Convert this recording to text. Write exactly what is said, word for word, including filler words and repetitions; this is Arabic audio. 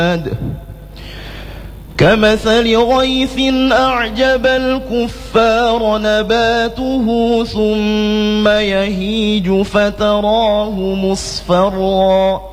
كمثل غيث أعجب الكفار نباته ثم يهيج فتراه مصفرا